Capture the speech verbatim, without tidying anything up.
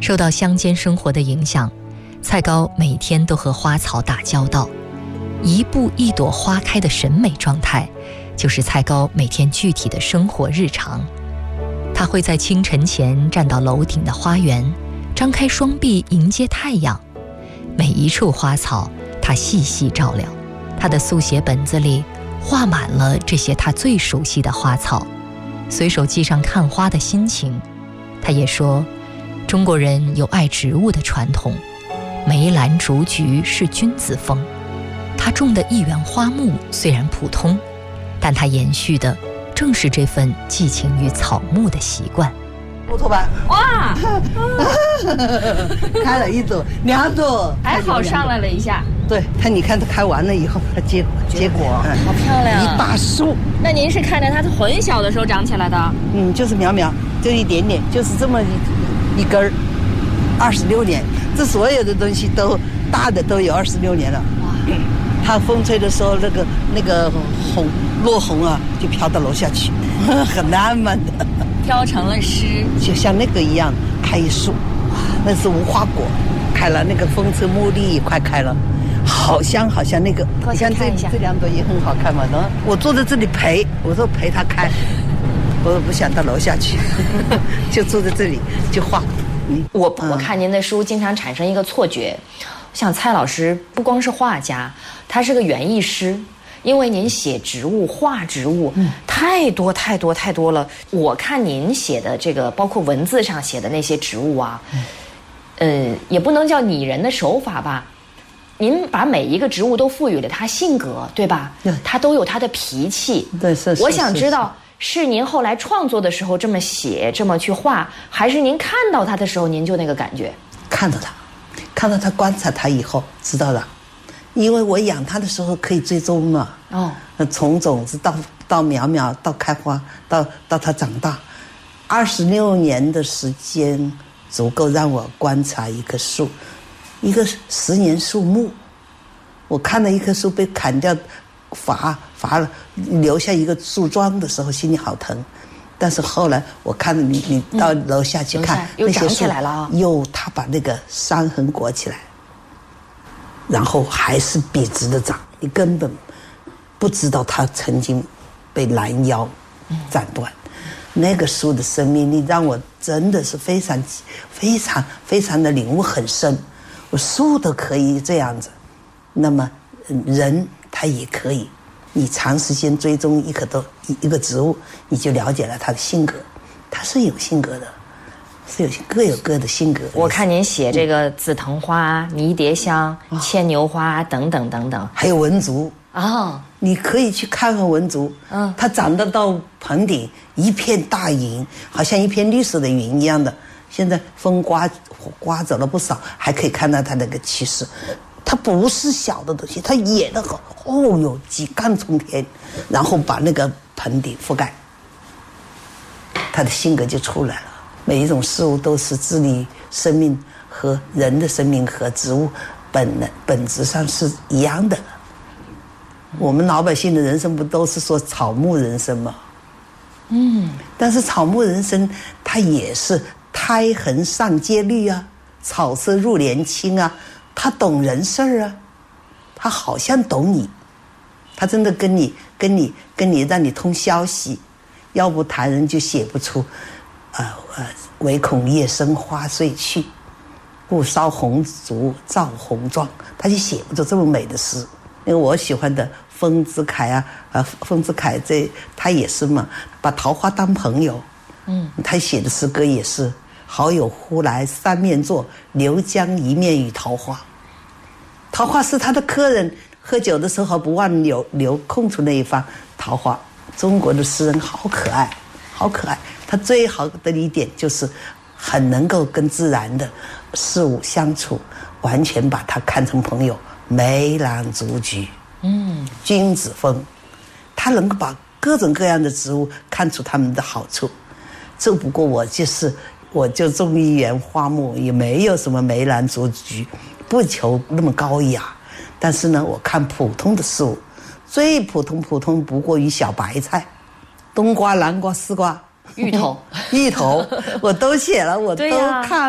受到乡间生活的影响，蔡高每天都和花草打交道，一步一朵花开的审美状态，就是蔡高每天具体的生活日常。他会在清晨前站到楼顶的花园，张开双臂迎接太阳，每一处花草他细细照料，他的速写本子里画满了这些他最熟悉的花草，随手记上看花的心情。他也说，中国人有爱植物的传统，梅兰竹菊是君子风。他种的一园花木虽然普通，但他延续的正是这份寄情于草木的习惯。 乌托邦， 哇， 开了一朵两朵， 还好上来了一下。 对它，你看它开完了以后，它结结果， 好漂亮， 一大树。 那您是看着它很小的时候长起来的？ 嗯，就是苗苗，就一点点，就是这么一一根儿，二十六年，这所有的东西都大的都有二十六年了。哇，它风吹的时候，那个那个红落红啊，就飘到楼下去，很浪漫的。 飘成了诗， 就像那个一样，开一树，那是无花果，开了，那个风车茉莉也快开了，好香好香。那个， 你看这这两朵也很好看嘛。然后我坐在这里陪，我说陪它开，我不想到楼下去，就坐在这里就画。 嗯、我我看您的书，经常产生一个错觉，我想蔡老师不光是画家，他是个园艺师。因为您写植物、画植物，嗯，太多太多太多了。我看您写的这个，包括文字上写的那些植物啊，嗯、呃，也不能叫拟人的手法吧。您把每一个植物都赋予了它性格，对吧？对，它都有它的脾气。 对，是。 我想知道，是您后来创作的时候这么写、这么去画，还是您看到它的时候您就那个感觉？ 看到它，看到它，观察它以后知道了。因为我养它的时候可以追踪嘛，哦，从种子到到苗苗到开花到到它长大，二十六年的时间足够让我观察一棵树，一个十年树木。我看到一棵树被砍掉，伐伐了，留下一个树桩的时候，心里好疼。但是后来我看到你你到楼下去看， 嗯、又长起来了啊， 又它把那个伤痕裹起来。然后还是笔直的长，你根本不知道它曾经被拦腰斩断。嗯、那个树的生命力让我真的是非常、非常、非常的领悟很深。我树都可以这样子，那么人他也可以。你长时间追踪一棵都一个植物，你就了解了它的性格，它是有性格的。是有各有各的性格。 我看您写这个紫藤花、迷迭香、牵牛花等等等等， 还有文竹啊、哦， 你可以去看看文竹。嗯，它长得到棚顶一片大云，好像一片绿色的云一样的。现在风刮刮走了不少，还可以看到它那个气势。它不是小的东西，它野的很，哦哟，几干冲天，然后把那个棚顶覆盖，它的性格就出来了。每一种事物都是治理生命和人的生命和植物本本质上是一样的。我们老百姓的人生不都是说草木人生吗？嗯，但是草木人生它也是胎痕上阶绿啊，草色入帘青啊，他懂人事儿啊，他好像懂你，他真的跟你跟你跟你让你通消息，要不谈人就写不出。呃呃，唯恐夜深花碎去，故烧红烛照红妆。他就写不出这么美的诗。因为我喜欢的丰子恺啊，呃，丰子恺这他也是嘛，把桃花当朋友。嗯，他写的诗歌也是“好友忽来三面坐，留将一面与桃花”。桃花是他的客人，喝酒的时候不忘留留空出那一方桃花。中国的诗人好可爱，好可爱。他最好的一点就是很能够跟自然的事物相处，完全把它看成朋友。梅兰竹菊，嗯，君子风，他能够把各种各样的植物看出它们的好处。只不过我就是我就种一园花木，也没有什么梅兰竹菊，不求那么高雅。但是呢，我看普通的事物，最普通普通不过于小白菜，冬瓜、南瓜、丝瓜。 芋头， 芋头，我都写了，我都看。